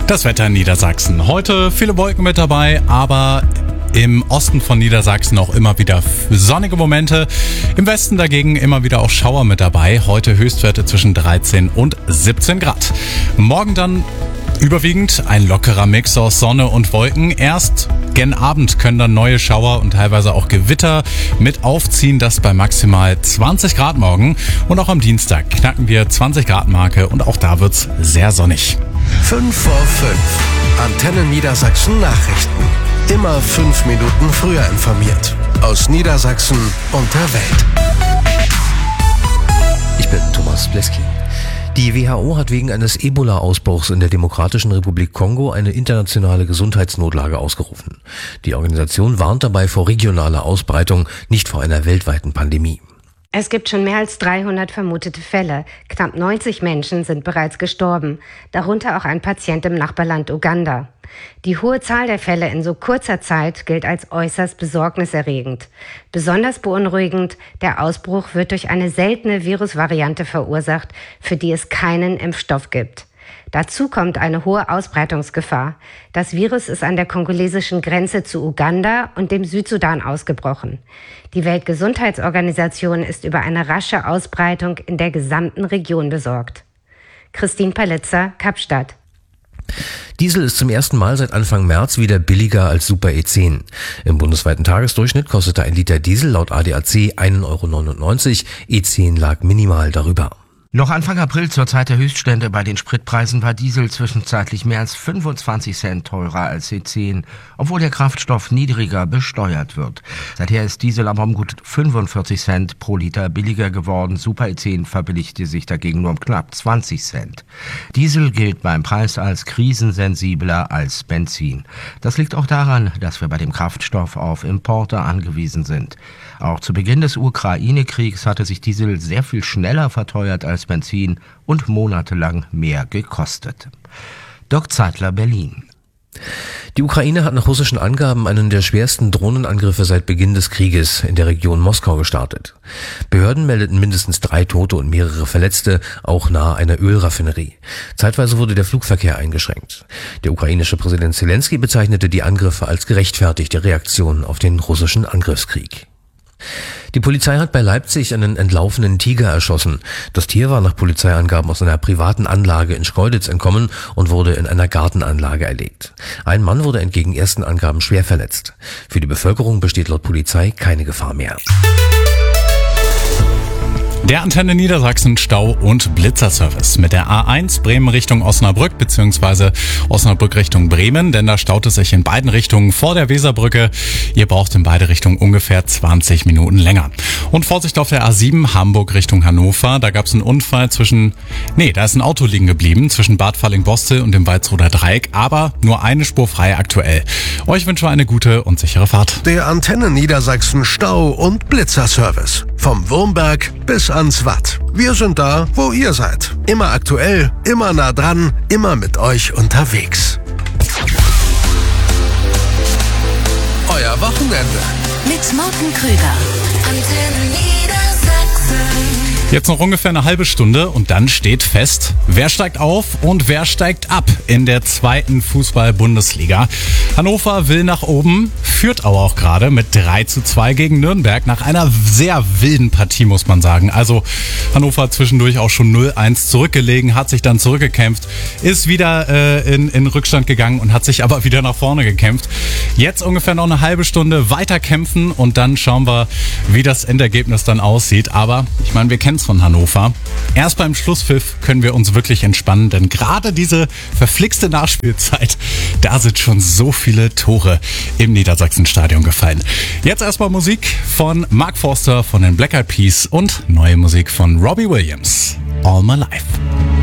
Das Wetter in Niedersachsen. Heute viele Wolken mit dabei, aber im Osten von Niedersachsen auch immer wieder sonnige Momente. Im Westen dagegen immer wieder auch Schauer mit dabei. Heute Höchstwerte zwischen 13 und 17 Grad. Morgen dann überwiegend ein lockerer Mix aus Sonne und Wolken. Erst gen Abend können dann neue Schauer und teilweise auch Gewitter mit aufziehen. Das bei maximal 20 Grad morgen. Und auch am Dienstag knacken wir 20 Grad Marke und auch da wird's sehr sonnig. 5 vor 5. Antenne Niedersachsen Nachrichten. Immer 5 Minuten früher informiert. Aus Niedersachsen und der Welt. Ich bin Thomas Bleski. Die WHO hat wegen eines Ebola-Ausbruchs in der Demokratischen Republik Kongo eine internationale Gesundheitsnotlage ausgerufen. Die Organisation warnt dabei vor regionaler Ausbreitung, nicht vor einer weltweiten Pandemie. Es gibt schon mehr als 300 vermutete Fälle. Knapp 90 Menschen sind bereits gestorben, darunter auch ein Patient im Nachbarland Uganda. Die hohe Zahl der Fälle in so kurzer Zeit gilt als äußerst besorgniserregend. Besonders beunruhigend, der Ausbruch wird durch eine seltene Virusvariante verursacht, für die es keinen Impfstoff gibt. Dazu kommt eine hohe Ausbreitungsgefahr. Das Virus ist an der kongolesischen Grenze zu Uganda und dem Südsudan ausgebrochen. Die Weltgesundheitsorganisation ist über eine rasche Ausbreitung in der gesamten Region besorgt. Christine Palitzer, Kapstadt. Diesel ist zum ersten Mal seit Anfang März wieder billiger als Super E10. Im bundesweiten Tagesdurchschnitt kostete ein Liter Diesel laut ADAC 1,99 €, E10 lag minimal darüber. Noch Anfang April zur Zeit der Höchststände bei den Spritpreisen war Diesel zwischenzeitlich mehr als 25 Cent teurer als E10, obwohl der Kraftstoff niedriger besteuert wird. Seither ist Diesel aber um gut 45 Cent pro Liter billiger geworden. Super E10 verbilligte sich dagegen nur um knapp 20 Cent. Diesel gilt beim Preis als krisensensibler als Benzin. Das liegt auch daran, dass wir bei dem Kraftstoff auf Importe angewiesen sind. Auch zu Beginn des Ukraine-Kriegs hatte sich Diesel sehr viel schneller verteuert als Benzin und monatelang mehr gekostet. Dirk Zeitler, Berlin. Die Ukraine hat nach russischen Angaben einen der schwersten Drohnenangriffe seit Beginn des Krieges in der Region Moskau gestartet. Behörden meldeten mindestens 3 Tote und mehrere Verletzte, auch nahe einer Ölraffinerie. Zeitweise wurde der Flugverkehr eingeschränkt. Der ukrainische Präsident Zelensky bezeichnete die Angriffe als gerechtfertigte Reaktion auf den russischen Angriffskrieg. Die Polizei hat bei Leipzig einen entlaufenen Tiger erschossen. Das Tier war nach Polizeiangaben aus einer privaten Anlage in Schkeuditz entkommen und wurde in einer Gartenanlage erlegt. Ein Mann wurde entgegen ersten Angaben schwer verletzt. Für die Bevölkerung besteht laut Polizei keine Gefahr mehr. Der Antenne Niedersachsen Stau- und Blitzerservice mit der A1 Bremen Richtung Osnabrück bzw. Osnabrück Richtung Bremen, denn da staut es sich in beiden Richtungen vor der Weserbrücke. Ihr braucht in beide Richtungen ungefähr 20 Minuten länger. Und Vorsicht auf der A7 Hamburg Richtung Hannover, da gab es einen Unfall da ist ein Auto liegen geblieben zwischen Bad Falling-Bostel und dem Walsroder Dreieck, aber nur eine Spur frei aktuell. Euch wünsche eine gute und sichere Fahrt. Der Antenne Niedersachsen Stau- und Blitzerservice. Vom Wurmberg bis ans Watt. Wir sind da, wo ihr seid. Immer aktuell, immer nah dran, immer mit euch unterwegs. Euer Wochenende. Mit Morten Krüger. Antenne Niedersachsen. Jetzt noch ungefähr eine halbe Stunde und dann steht fest, wer steigt auf und wer steigt ab in der 2. Fußball-Bundesliga. Hannover will nach oben, führt aber auch gerade mit 3:2 gegen Nürnberg nach einer sehr wilden Partie, muss man sagen. Also Hannover hat zwischendurch auch schon 0-1 zurückgelegen, hat sich dann zurückgekämpft, ist wieder in Rückstand gegangen und hat sich aber wieder nach vorne gekämpft. Jetzt ungefähr noch eine halbe Stunde weiter kämpfen und dann schauen wir, wie das Endergebnis dann aussieht. Aber ich meine, wir kennen es von Hannover. Erst beim Schlusspfiff können wir uns wirklich entspannen, denn gerade diese verflixte Nachspielzeit, da sind schon so viele Tore im Niedersachsenstadion gefallen. Jetzt erstmal Musik von Mark Forster von den Black Eyed Peas und neue Musik von Robbie Williams. All My Life.